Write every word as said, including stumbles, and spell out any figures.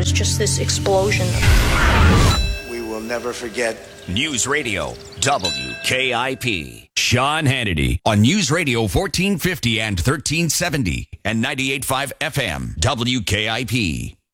was just this explosion. We will never forget. News Radio, W K I P. Sean Hannity on News Radio fourteen fifty and thirteen seventy and ninety-eight point five F M, W K I P.